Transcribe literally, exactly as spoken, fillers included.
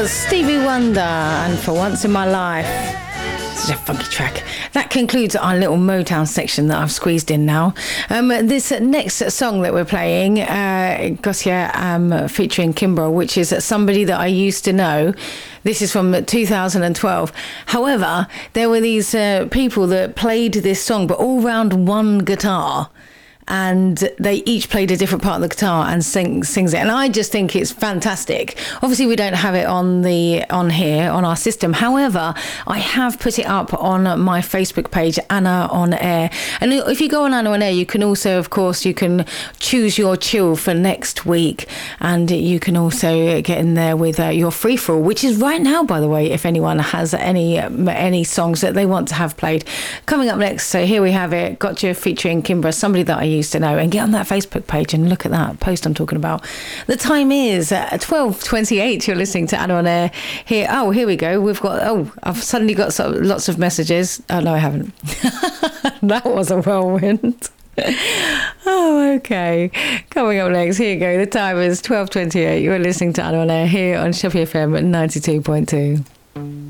was Stevie Wonder and For Once in My Life. Such a funky track. That concludes our little Motown section that I've squeezed in now. Um, this next song that we're playing, uh, Gosia um, featuring Kimbra, which is somebody that I used to know. This is from two thousand twelve. However, there were these uh, people that played this song, but all round one guitar. And they each played a different part of the guitar and sing, sings it. And I just think it's fantastic. Obviously, we don't have it on the on here, on our system. However, I have put it up on my Facebook page, Anna On Air. And if you go on Anna On Air, you can also, of course, you can choose your chill for next week. And you can also get in there with uh, your free-for-all, which is right now, by the way, if anyone has any, any songs that they want to have played. Coming up next, so here we have it, Gotcha featuring Kimbra, somebody that I use to know, and get on that Facebook page and look at that post I'm talking about. The time is uh, twelve twenty-eight. You're listening to Anna On Air here. Oh, here we go. We've got, oh, I've suddenly got so, lots of messages. Oh, no, I haven't. That was a whirlwind. Oh, okay. Coming up next, here you go. The time is twelve twenty-eight. You're listening to Anna On Air here on Sheffield F M ninety-two point two.